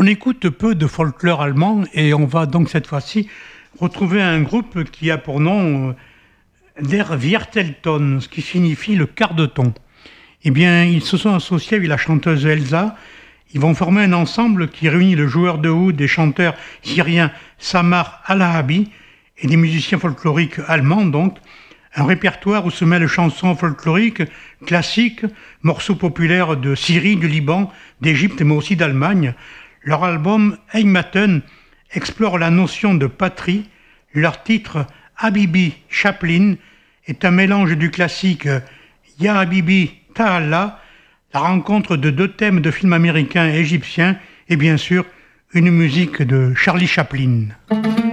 On écoute peu de folklore allemand et on va donc cette fois-ci retrouver un groupe qui a pour nom Der Viertelton, ce qui signifie le quart de ton. Eh bien, ils se sont associés avec la chanteuse Elsa. Ils vont former un ensemble qui réunit le joueur de oud et chanteur syrien Samar Alahabi et des musiciens folkloriques allemands, donc. Un répertoire où se mêlent chansons folkloriques, classiques, morceaux populaires de Syrie, du Liban, d'Égypte, mais aussi d'Allemagne. Leur album Heimaten explore la notion de patrie. Leur titre Habibi Chaplin est un mélange du classique Ya Habibi Ta'Allah, la rencontre de deux thèmes de films américains et égyptiens, et bien sûr une musique de Charlie Chaplin.